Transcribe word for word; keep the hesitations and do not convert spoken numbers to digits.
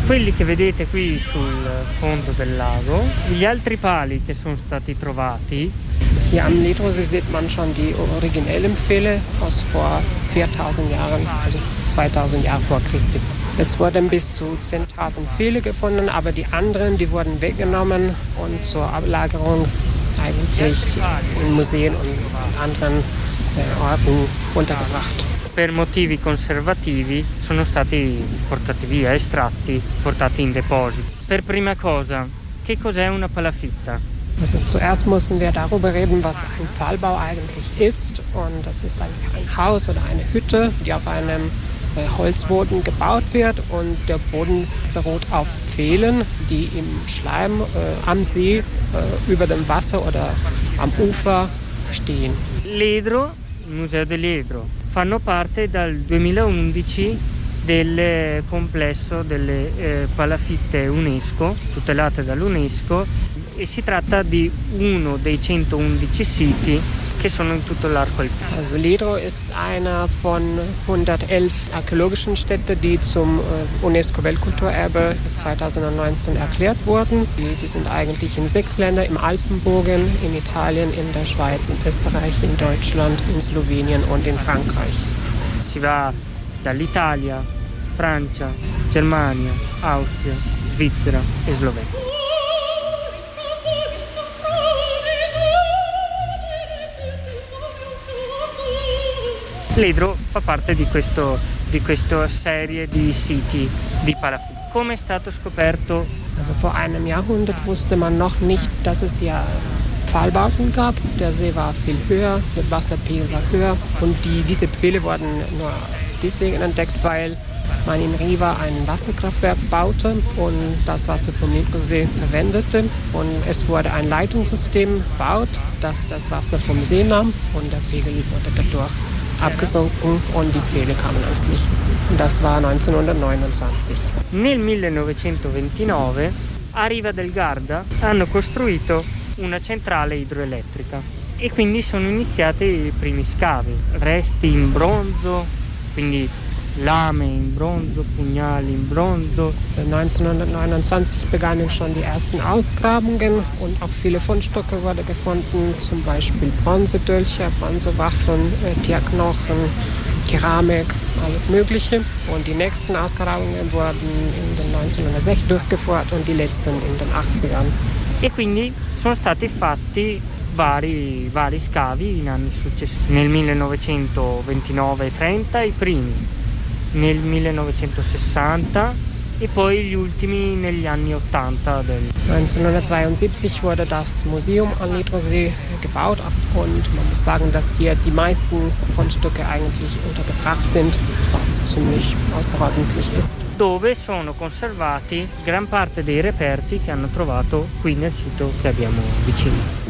Quelli che vedete qui sul fondo del lago, gli altri pali che sono stati trovati. Hier am Ledrosee sieht man schon die originellen Pfähle aus vor viertausend Jahren, also zweitausend Jahre vor Christi. Es wurden bis zu zehntausend Pfähle gefunden, aber die anderen, die wurden weggenommen und zur Ablagerung eigentlich in Museen und anderen äh, Orten untergebracht. Per motivi conservativi sono stati portati via, estratti, portati in depositi. Per prima cosa, che cos'è una palafitta? Also zuerst müssen wir darüber reden, was ein Pfahlbau eigentlich ist. Und das ist eigentlich ein Haus oder eine Hütte, die auf einem äh, Holzboden gebaut wird. Und der Boden beruht auf Pfählen, die im Schleim äh, am See, äh, über dem Wasser oder am Ufer stehen. Ledro, il Museo di Ledro, fanno parte dal duemilaundici del complesso delle eh, palafitte UNESCO, tutelate dall'UNESCO, e si tratta di uno dei centoundici siti che sono in tutto l'arco alpino. Also Ledro ist einer von hundertelf archäologischen Städten, die zum äh, UNESCO-Weltkulturerbe zweitausendneunzehn erklärt wurden. Die, die sind eigentlich in sechs Ländern, im Alpenbogen, in Italien, in der Schweiz, in Österreich, in Deutschland, in Slowenien und in Frankreich. Si va dall'Italia, Francia, Germania, Austria, Svizzera e Slovenia. Ledro fa parte di, questo, di questa serie di siti di palafitte. Come è stato scoperto? Also vor einem Jahrhundert wusste man noch nicht, dass es hier Pfahlbauten gab. Der See war viel höher, der Wasserpegel war höher und die, diese Pfähle wurden nur deswegen entdeckt, weil man in Riva ein Wasserkraftwerk baute und das Wasser vom Ledrosee verwendete. Und es wurde ein Leitungssystem gebaut, das das Wasser vom See nahm und der Pegel wurde dadurch abgesunken und die Pfähle kamen ans Licht. Und das war neunzehnhundertneunundzwanzig. Nel millenovecentoventinove a Riva del Garda hanno costruito una centrale idroelettrica e quindi sono iniziati i primi scavi, resti in bronzo, quindi Lame in bronzo, pugnali in bronzo. neunzehnhundertneunundzwanzig begannen schon die ersten Ausgrabungen und auch viele Fundstücke wurden gefunden, zum Beispiel Bronzedolche, Bronzewaffeln, äh, Tierknochen, Keramik, alles Mögliche. Und die nächsten Ausgrabungen wurden in den neunzehnhundertsechzig durchgeführt und die letzten in den achtzigern. E quindi sono stati fatti vari, vari scavi in anni successivi. Nel millenovecentoventinove e trenta i primi, nel millenovecentosessanta e poi gli ultimi negli anni ottanta. Del... neunzehnhundertzweiundsiebzig wurde das Museum am Ledrosee gebaut und man muss sagen, dass hier die meisten Fundstücke eigentlich untergebracht sind, was ziemlich außerordentlich ist. Dove sono conservati gran parte dei reperti che hanno trovato qui nel sito che abbiamo vicino.